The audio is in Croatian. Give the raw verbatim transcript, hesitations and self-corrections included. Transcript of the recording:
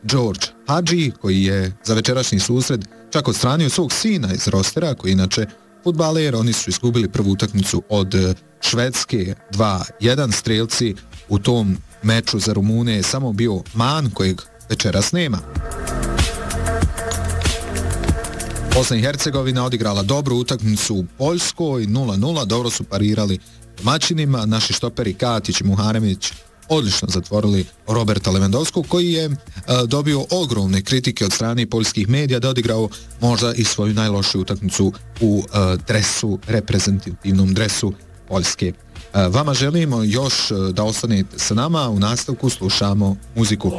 George Hadži, koji je za večerašnji susret čak odstranio svog sina iz rostera, koji inače fudbaler. Oni su izgubili prvu utakmicu od Švedske dva jedan. Strelci u tom meču za Rumune je samo bio Man, kojeg večeras nema. Bosna i Hercegovina odigrala dobru utakmicu u Poljskoj nula nula, dobro su parirali domaćinima. Naši štoperi Katić i Muharemić odlično zatvorili Roberta Lewandowskog, koji je e, dobio ogromne kritike od strane poljskih medija da odigrao možda i svoju najlošiju utakmicu u e, dresu, reprezentativnom dresu Poljske. E, vama želimo još da ostanete sa nama, u nastavku slušamo muziku.